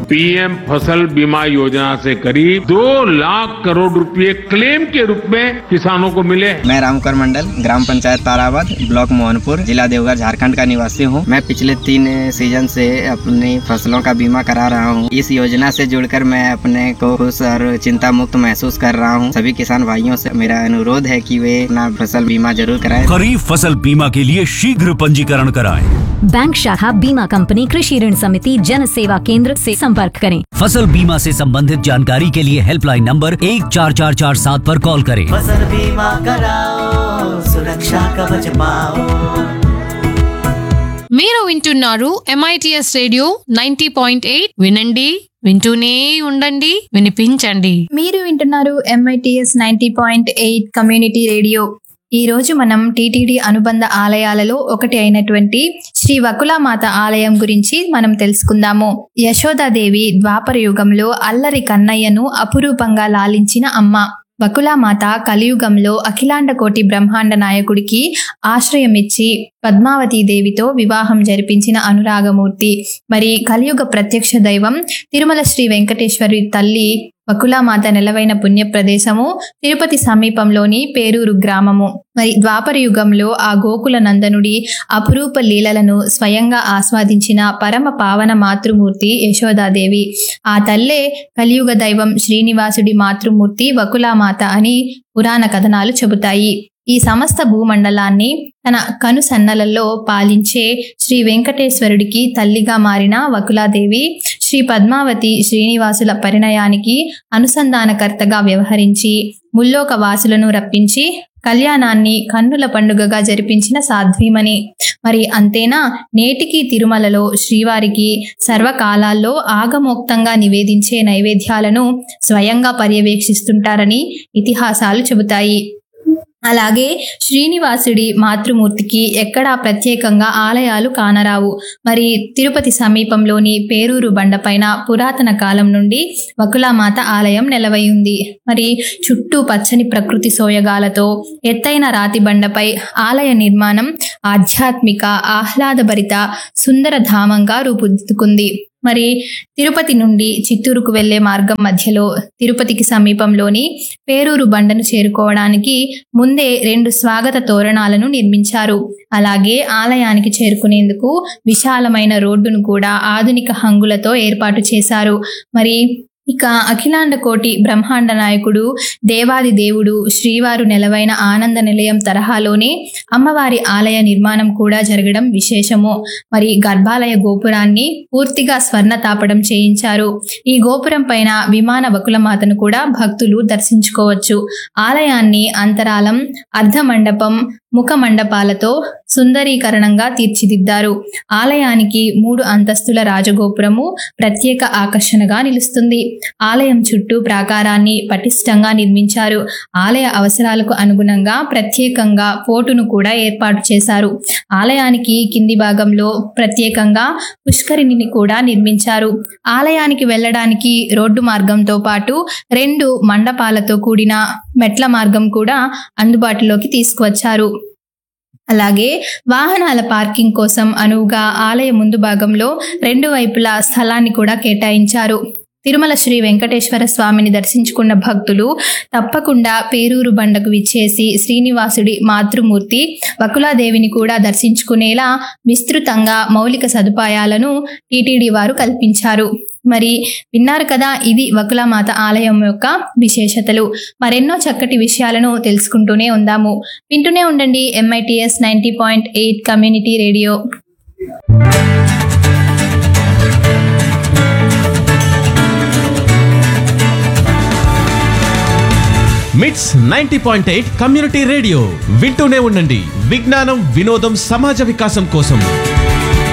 PM फसल बीमा योजना से करीब 2 लाख करोड़ रुपए क्लेम के रूप में किसानों को मिले। मैं रामकर मंडल, ग्राम पंचायत ताराबाद, ब्लॉक मोहनपुर, जिला देवघर, झारखंड का निवासी हूँ। मैं पिछले 3 सीजन से अपनी फसलों का बीमा करा रहा हूँ। इस योजना से जुड़कर मैं अपने को खुश और चिंता मुक्त महसूस कर रहा हूँ। सभी किसान भाइयों से मेरा अनुरोध है कि वे अपना फसल बीमा जरूर कराएं। खरीफ फसल बीमा के लिए शीघ्र पंजीकरण कराएं। बैंक शाखा, बीमा कंपनी, कृषि ऋण समिति, जन सेवा केंद्र से संपर्क करें। फसल बीमा से संबंधित जानकारी के लिए हेल्पलाइन नंबर 14447 पर कॉल करें। फसल बीमा कराओ, सुरक्षा कवच पाओ। మీరు వింటున్నారు MITS రేడియో 90.8 వినండి వింటూనే ఉండండి వినిపించండి. మీరు వింటున్నారు MITS 90.8 కమ్యూనిటీ రేడియో. ఈ రోజు మనం టీటీడీ అనుబంధ ఆలయాలలో ఒకటి అయినటువంటి శ్రీ వకులామాత ఆలయం గురించి మనం తెలుసుకుందాము. యశోదాదేవి ద్వాపర యుగంలో అల్లరి కన్నయ్యను అపురూపంగా లాలించిన అమ్మ. వకులామాత కలియుగంలో అఖిలాండ కోటి బ్రహ్మాండ నాయకుడికి ఆశ్రయమిచ్చి పద్మావతీ దేవితో వివాహం జరిపించిన అనురాగమూర్తి. మరి కలియుగ ప్రత్యక్ష దైవం తిరుమల శ్రీ వెంకటేశ్వరి తల్లి వకులామాత నెలవైన పుణ్య ప్రదేశము తిరుపతి సమీపంలోని పేరూరు గ్రామము. మరి ద్వాపర యుగంలో ఆ గోకుల నందనుడి అపురూప లీలలను స్వయంగా ఆస్వాదించిన పరమ పావన మాతృమూర్తి యశోదాదేవి. ఆ తల్లే కలియుగ దైవం శ్రీనివాసుడి మాతృమూర్తి వకులామాత అని పురాణ కథనాలు చెబుతాయి. ఈ సమస్త భూమండలాన్ని తన కనుసన్నలలో పాలించే శ్రీ వెంకటేశ్వరుడికి తల్లిగా మారిన వకులాదేవి శ్రీ పద్మావతి శ్రీనివాసుల పరిణయానికి అనుసంధానకర్తగా వ్యవహరించి ముల్లోక వాసులను రప్పించి కళ్యాణాన్ని కన్నుల పండుగగా జరిపించిన సాధ్వీమణి. మరి అంతేనా, నేటికి తిరుమలలో శ్రీవారికి సర్వకాలాల్లో ఆగమోక్తంగా నివేదించే నైవేద్యాలను స్వయంగా పర్యవేక్షిస్తుంటారని ఇతిహాసాలు చెబుతాయి. అలాగే శ్రీనివాసుడి మాతృమూర్తికి ఎక్కడా ప్రత్యేకంగా ఆలయాలు కానరావు. మరి తిరుపతి సమీపంలోని పేరూరు బండపైన పురాతన కాలం నుండి వకులామాత ఆలయం నెలవై ఉంది. మరి చుట్టూ పచ్చని ప్రకృతి సోయగాలతో ఎత్తైన రాతి బండపై ఆలయ నిర్మాణం ఆధ్యాత్మిక, ఆహ్లాదభరిత, సుందర ధామంగా రూపుదిద్దుకుంది. మరి తిరుపతి నుండి చిత్తూరుకు వెళ్లే మార్గం మధ్యలో తిరుపతికి సమీపంలోని పేరూరు బండను చేరుకోవడానికి ముందే 2 స్వాగత తోరణాలను నిర్మించారు. అలాగే ఆలయానికి చేరుకునేందుకు విశాలమైన రోడ్డును కూడా ఆధునిక హంగులతో ఏర్పాటు చేశారు. మరి ఇక అఖిలాండ కోటి బ్రహ్మాండ నాయకుడు దేవాది దేవుడు శ్రీవారు నెలవైన ఆనంద నిలయం తరహాలోనే అమ్మవారి ఆలయ నిర్మాణం కూడా జరగడం విశేషము. మరి గర్భాలయ గోపురాన్ని పూర్తిగా స్వర్ణ తాపడం చేయించారు. ఈ గోపురం పైన విమాన వకులమాతను కూడా భక్తులు దర్శించుకోవచ్చు. ఆలయాన్ని అంతరాలం, అర్ధ మండపం, ముఖ మండపాలతో సుందరీకరణంగా తీర్చిదిద్దారు. ఆలయానికి 3 అంతస్తుల రాజగోపురము ప్రత్యేక ఆకర్షణగా నిలుస్తుంది. ఆలయం చుట్టూ ప్రాకారాన్ని పటిష్టంగా నిర్మించారు. ఆలయ అవసరాలకు అనుగుణంగా ప్రత్యేకంగా పోటును కూడా ఏర్పాటు చేశారు. ఆలయానికి కింది భాగంలో ప్రత్యేకంగా పుష్కరిణిని కూడా నిర్మించారు. ఆలయానికి వెళ్ళడానికి రోడ్డు మార్గంతో పాటు 2 మండపాలతో కూడిన మెట్ల మార్గం కూడా అందుబాటులోకి తీసుకువచ్చారు. అలాగే వాహనాల పార్కింగ్ కోసం అనువుగా ఆలయ ముందు భాగంలో 2 వైపులా స్థలాన్ని కూడా కేటాయించారు. తిరుమల శ్రీ వెంకటేశ్వర స్వామిని దర్శించుకున్న భక్తులు తప్పకుండా పేరూరు బండకు విచ్చేసి శ్రీనివాసుడి మాతృమూర్తి వకులాదేవిని కూడా దర్శించుకునేలా విస్తృతంగా మౌలిక సదుపాయాలను టీటీడీ వారు కల్పించారు. మరి విన్నారు కదా, ఇది వకులామాత ఆలయం యొక్క విశేషతలు. మరెన్నో చక్కటి విషయాలను తెలుసుకుంటూనే ఉందాము. వింటూనే ఉండండి MITS 90.8 కమ్యూనిటీ రేడియో. మిట్స్ 90.8 కమ్యూనిటీ రేడియో వింటూనే ఉండండి. విజ్ఞానం, వినోదం, సమాజ వికాసం కోసం